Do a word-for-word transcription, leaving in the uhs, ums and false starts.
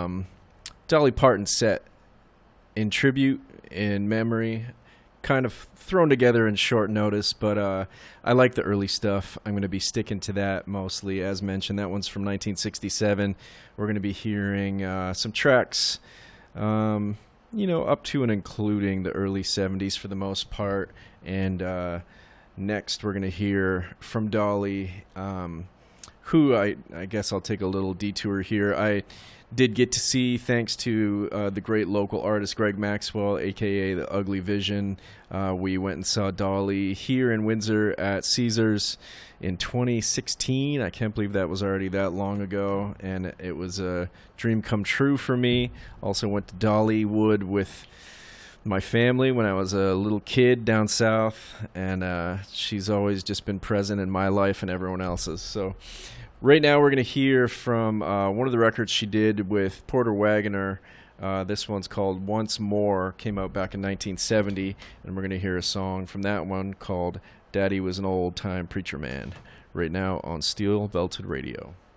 um, Dolly Parton set in tribute, in memory, kind of thrown together in short notice, but uh, I like the early stuff. I'm going to be sticking to that mostly. As mentioned, that one's from nineteen sixty-seven. We're going to be hearing uh, some tracks, um, you know, up to and including the early seventies for the most part. And uh, next we're going to hear from Dolly, um, who I, I guess I'll take a little detour here. I did get to see, thanks to uh, the great local artist Greg Maxwell, a k a. The Ugly Vision. Uh, we went and saw Dolly here in Windsor at Caesars in twenty sixteen. I can't believe that was already that long ago, and it was a dream come true for me. Also went to Dollywood with my family when I was a little kid down south, and uh, she's always just been present in my life and everyone else's. So right now we're going to hear from uh, one of the records she did with Porter Wagoner. Uh, this one's called Once More, came out back in nineteen seventy, and we're going to hear a song from that one called Daddy Was an Old Time Preacher Man, right now on Steel Belted Radio.